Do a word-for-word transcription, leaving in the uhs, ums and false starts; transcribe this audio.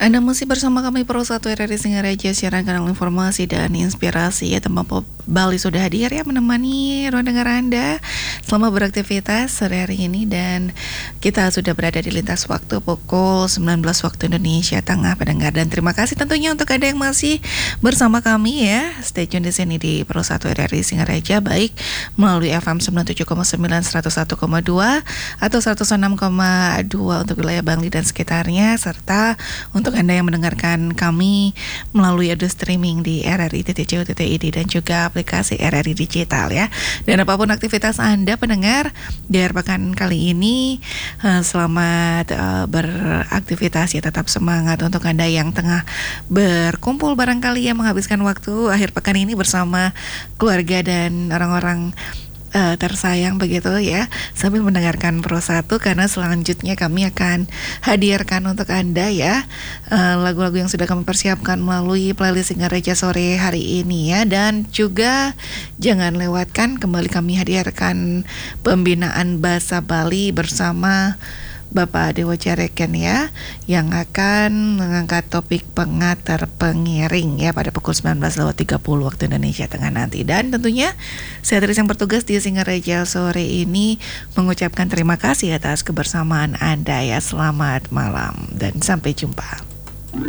Anda masih bersama kami Pro satu R R I Singaraja, siaran kanal informasi dan inspirasi ya. Teman Pop Bali sudah hadir ya menemani ruang dengar Anda selama beraktivitas sore hari ini, dan kita sudah berada di lintas waktu pukul sembilan belas waktu Indonesia Tengah pendengar. Dan terima kasih tentunya untuk Anda yang masih bersama kami ya. Stay tune di sini di Pro satu R R I Singaraja, baik melalui F M sembilan puluh tujuh koma sembilan, seratus satu koma dua atau seratus enam koma dua untuk wilayah Bangli dan sekitarnya, serta untuk Anda yang mendengarkan kami melalui audio streaming di r r i titik co titik i d dan juga aplikasi R R I Digital ya. Dan apapun aktivitas Anda pendengar di akhir pekan kali ini, uh, selamat uh, beraktivitas ya, tetap semangat untuk Anda yang tengah berkumpul barangkali yang menghabiskan waktu akhir pekan ini bersama keluarga dan orang-orang Uh, tersayang begitu ya, sambil mendengarkan Pro satu, karena selanjutnya kami akan hadirkan untuk Anda ya uh, lagu-lagu yang sudah kami persiapkan melalui playlist Singaraja sore hari ini ya. Dan juga jangan lewatkan kembali kami hadirkan pembinaan bahasa Bali bersama Bapak Dewa Jareken ya, yang akan mengangkat topik pengantar pengiring ya pada pukul sembilan belas lewat tiga puluh waktu Indonesia Tengah nanti. Dan tentunya saya Tris yang bertugas di Singaraja sore ini mengucapkan terima kasih atas kebersamaan Anda ya. Selamat malam dan sampai jumpa.